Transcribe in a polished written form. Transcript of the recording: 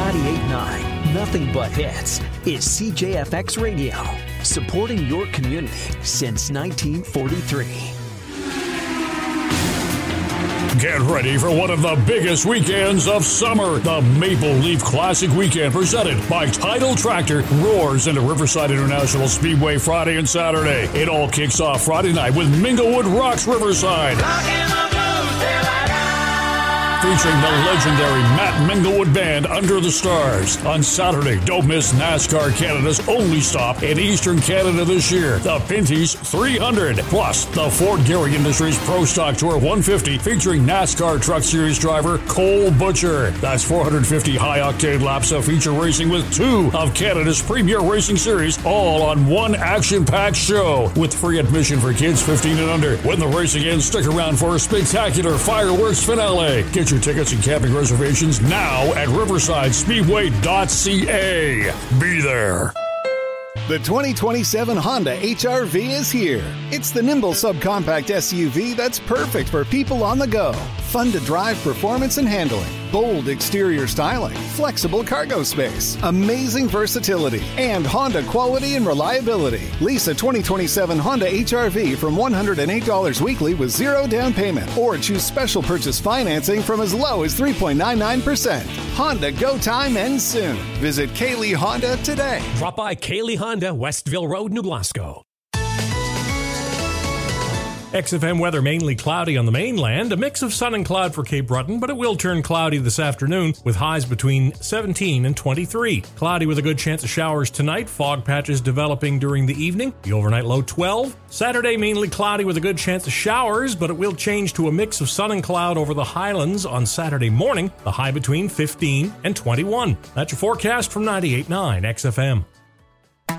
98.9, nothing but hits, is CJFX Radio, supporting your community since 1943. Get ready for one of the biggest weekends of summer. The Maple Leaf Classic Weekend, presented by Tidal Tractor, roars into Riverside International Speedway Friday and Saturday. It all kicks off Friday night with Minglewood Rocks Riverside, featuring the legendary Matt Minglewood Band, Under the Stars. On Saturday, don't miss NASCAR Canada's only stop in Eastern Canada this year, the Pinty's 300. Plus, the Ford Gehry Industries Pro Stock Tour 150, featuring NASCAR Truck Series driver Cole Butcher. That's 450 high-octane laps of feature racing with two of Canada's premier racing series, all on one action-packed show, with free admission for kids 15 and under. When the racing ends, stick around for a spectacular fireworks finale. Get your tickets and camping reservations now at riversidespeedway.ca. Be there. The 2027 Honda HR-V is here. It's the nimble subcompact SUV that's perfect for people on the go. Fun to drive performance and handling. Bold exterior styling. Flexible cargo space. Amazing versatility. And Honda quality and reliability. Lease a 2027 Honda HR-V from $108 weekly with zero down payment. Or choose special purchase financing from as low as 3.99%. Honda go time ends soon. Visit Kaylee Honda today. Drop by Kaylee Honda, Westville Road, New Glasgow. XFM weather mainly cloudy on the mainland, a mix of sun and cloud for Cape Breton, but it will turn cloudy this afternoon with highs between 17 and 23. Cloudy with a good chance of showers tonight, fog patches developing during the evening, the overnight low 12. Saturday mainly cloudy with a good chance of showers, but it will change to a mix of sun and cloud over the highlands on Saturday morning, the high between 15 and 21. That's your forecast from 98.9 XFM.